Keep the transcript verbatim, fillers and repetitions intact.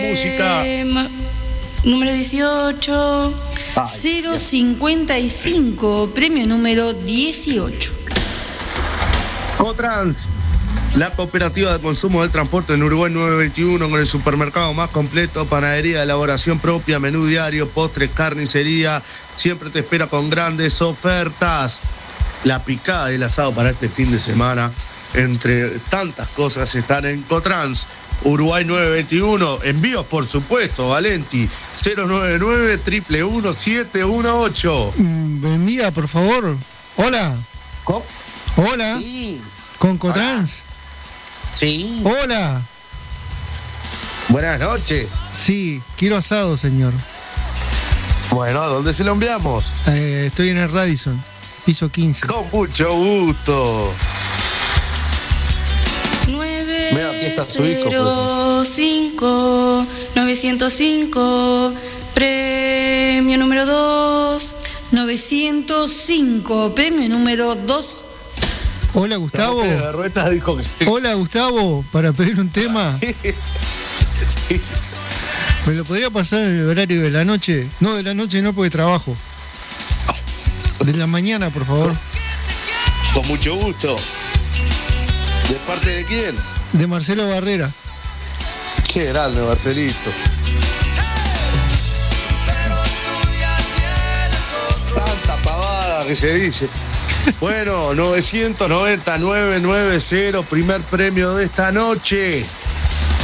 Música. Eh, ma- número dieciocho. Ay, cero cincuenta y cinco, premio número dieciocho. Cotrans, la cooperativa de consumo del transporte en Uruguay nueve veintiuno, con el supermercado más completo, panadería de elaboración propia, menú diario, postres, carnicería. Siempre te espera con grandes ofertas. La picada y el asado para este fin de semana, entre tantas cosas, están en Cotrans. Uruguay nueve veintiuno, envíos por supuesto, Valenti, cero nueve nueve, uno uno uno, siete uno ocho. Mm, envía, por favor. Hola. ¿Cómo? Hola. Sí. Con Cotrans. Sí. Hola. Buenas noches. Sí, quiero asado, señor. Bueno, ¿a dónde se lo enviamos? Eh, estoy en el Radisson, piso quince. Con mucho gusto. Mira, aquí está su hijo, nueve cero cinco, novecientos cinco, premio número dos. novecientos cinco, premio número dos. Hola, Gustavo. La de Ruetas dijo que... Hola, Gustavo, para pedir un tema. Sí. ¿Me lo podría pasar en el horario de la noche? No, de la noche no, porque trabajo. De la mañana, por favor. Con mucho gusto. ¿De parte de quién? De Marcelo Barrera. Qué grande, Marcelito. Tanta pavada que se dice. Bueno, novecientos noventa, novecientos noventa, primer premio de esta noche.